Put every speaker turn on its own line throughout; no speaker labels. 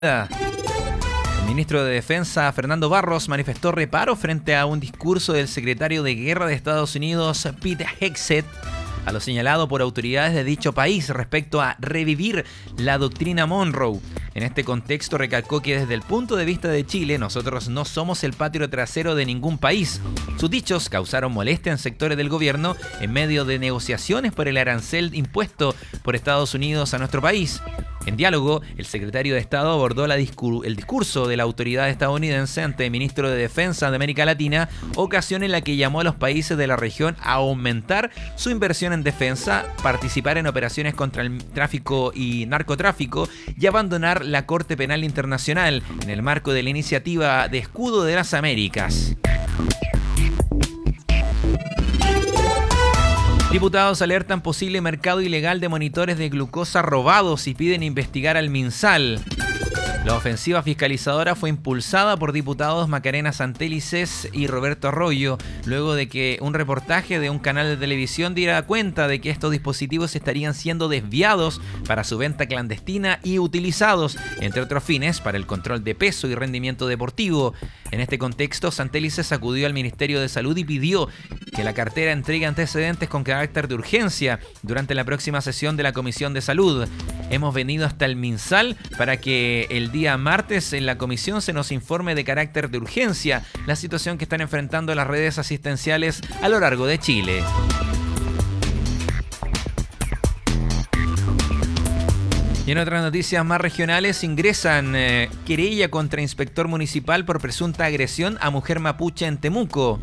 El ministro de Defensa, Fernando Barros, manifestó reparo frente a un discurso del secretario de Guerra de Estados Unidos, Pete Hegseth, a lo señalado por autoridades de dicho país respecto a revivir la doctrina Monroe. En este contexto recalcó que desde el punto de vista de Chile, nosotros no somos el patio trasero de ningún país. Sus dichos causaron molestia en sectores del gobierno en medio de negociaciones por el arancel impuesto por Estados Unidos a nuestro país. En diálogo, el secretario de Estado abordó el discurso de la autoridad estadounidense ante el ministro de Defensa de América Latina, ocasión en la que llamó a los países de la región a aumentar su inversión en defensa, participar en operaciones contra el tráfico y narcotráfico y abandonar la Corte Penal Internacional en el marco de la iniciativa de Escudo de las Américas. Diputados alertan posible mercado ilegal de monitores de glucosa robados y piden investigar al MinSal. La ofensiva fiscalizadora fue impulsada por diputados Macarena Santelices y Roberto Arroyo, luego de que un reportaje de un canal de televisión diera cuenta de que estos dispositivos estarían siendo desviados para su venta clandestina y utilizados, entre otros fines, para el control de peso y rendimiento deportivo. En este contexto, Santelices acudió al Ministerio de Salud y pidió que la cartera entregue antecedentes con carácter de urgencia durante la próxima sesión de la Comisión de Salud. Hemos venido hasta el MinSal para que el día martes en la comisión se nos informe de carácter de urgencia la situación que están enfrentando las redes asistenciales a lo largo de Chile. Y en otras noticias más regionales, ingresan querella contra inspector municipal por presunta agresión a mujer mapuche en Temuco.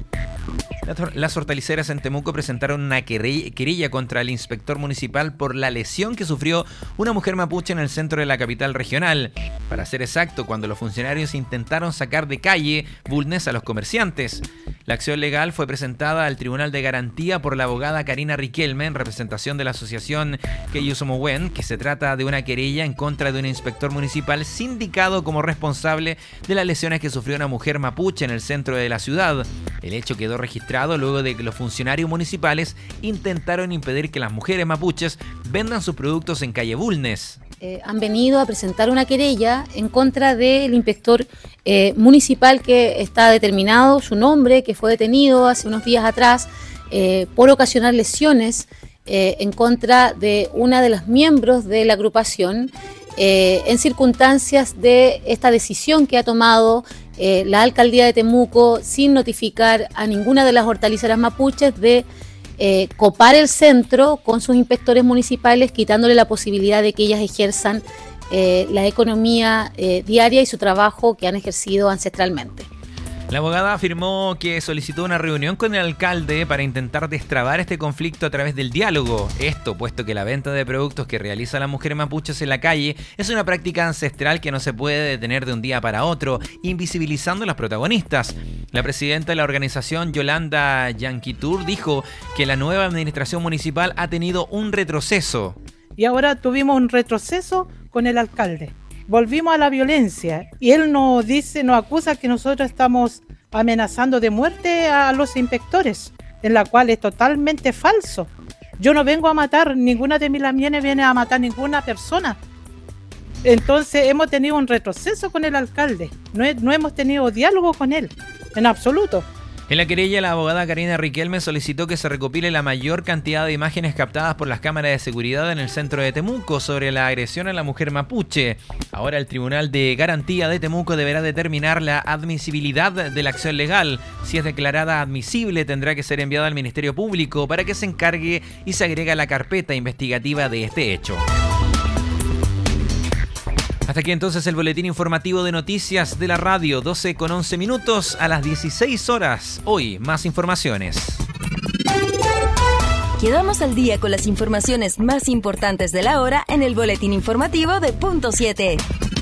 Las hortaliceras en Temuco presentaron una querella contra el inspector municipal por la lesión que sufrió una mujer mapuche en el centro de la capital regional. Para ser exacto, cuando los funcionarios intentaron sacar de calle Bulnes a los comerciantes. La acción legal fue presentada al Tribunal de Garantía por la abogada Karina Riquelme en representación de la asociación Keyusomowen, que se trata de una querella en contra de un inspector municipal sindicado como responsable de las lesiones que sufrió una mujer mapuche en el centro de la ciudad. El hecho quedó registrado luego de que los funcionarios municipales intentaron impedir que las mujeres mapuches vendan sus productos en calle Bulnes.
Han venido a presentar una querella en contra del inspector municipal que está determinado, su nombre, que fue detenido hace unos días atrás por ocasionar lesiones en contra de una de las miembros de la agrupación en circunstancias de esta decisión que ha tomado la alcaldía de Temuco sin notificar a ninguna de las hortaliceras mapuches de copar el centro con sus inspectores municipales, quitándole la posibilidad de que ellas ejerzan la economía diaria y su trabajo que han ejercido ancestralmente.
La abogada afirmó que solicitó una reunión con el alcalde para intentar destrabar este conflicto a través del diálogo. Esto puesto que la venta de productos que realiza la mujer mapuches en la calle es una práctica ancestral que no se puede detener de un día para otro, invisibilizando a los protagonistas. La presidenta de la organización, Yolanda Yanquitur, dijo que la nueva administración municipal ha tenido un retroceso.
Y ahora tuvimos un retroceso con el alcalde. Volvimos a la violencia y él nos acusa que nosotros estamos amenazando de muerte a los inspectores, en la cual es totalmente falso. Yo no vengo a matar, ninguna de mis lamienes viene a matar ninguna persona. Entonces hemos tenido un retroceso con el alcalde, no hemos tenido diálogo con él, en absoluto.
En la querella, la abogada Karina Riquelme solicitó que se recopile la mayor cantidad de imágenes captadas por las cámaras de seguridad en el centro de Temuco sobre la agresión a la mujer mapuche. Ahora el Tribunal de Garantía de Temuco deberá determinar la admisibilidad de la acción legal. Si es declarada admisible, tendrá que ser enviada al Ministerio Público para que se encargue y se agrega a la carpeta investigativa de este hecho. Hasta aquí entonces el boletín informativo de noticias de la radio, 12:11 a las 16 horas. Hoy, más informaciones.
Quedamos al día con las informaciones más importantes de la hora en el boletín informativo de Punto 7.